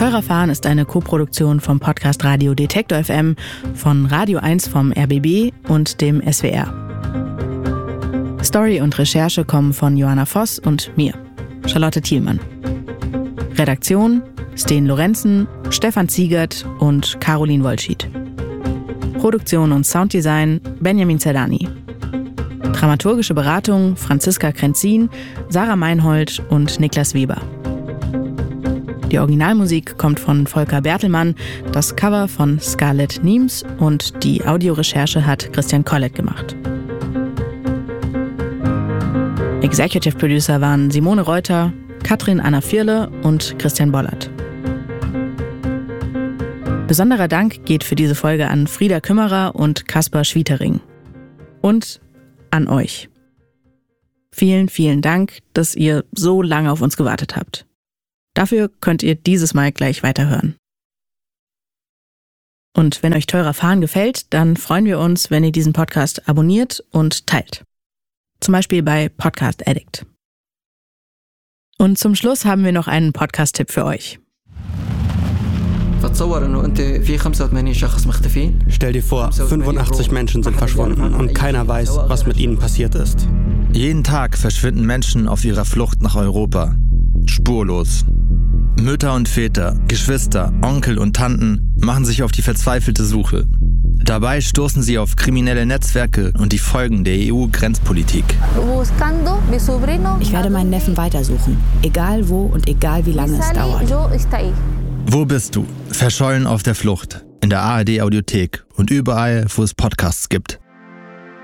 Teurer Fahren ist eine Koproduktion vom Podcast Radio Detektor FM, von Radio 1 vom RBB und dem SWR. Story und Recherche kommen von Johanna Voss und mir, Charlotte Thielmann. Redaktion Sten Lorenzen, Stefan Ziegert und Caroline Wollschied. Produktion und Sounddesign Benjamin Zerdani. Dramaturgische Beratung Franziska Krenzin, Sarah Meinhold und Niklas Weber. Die Originalmusik kommt von Volker Bertelmann, das Cover von Scarlett Niems und die Audiorecherche hat Christian Collett gemacht. Executive Producer waren Simone Reuter, Katrin Anna Vierle und Christian Bollert. Besonderer Dank geht für diese Folge an Frieda Kümmerer und Kaspar Schwietering. Und an euch. Vielen, vielen Dank, dass ihr so lange auf uns gewartet habt. Dafür könnt ihr dieses Mal gleich weiterhören. Und wenn euch Teurer Fahren gefällt, dann freuen wir uns, wenn ihr diesen Podcast abonniert und teilt. Zum Beispiel bei Podcast Addict. Und zum Schluss haben wir noch einen Podcast-Tipp für euch. Stell dir vor, 85 Menschen sind verschwunden und keiner weiß, was mit ihnen passiert ist. Jeden Tag verschwinden Menschen auf ihrer Flucht nach Europa. Spurlos. Mütter und Väter, Geschwister, Onkel und Tanten machen sich auf die verzweifelte Suche. Dabei stoßen sie auf kriminelle Netzwerke und die Folgen der EU-Grenzpolitik. Ich werde meinen Neffen weitersuchen, egal wo und egal wie lange es dauert. Wo bist du? Verschollen auf der Flucht. In der ARD-Audiothek und überall, wo es Podcasts gibt.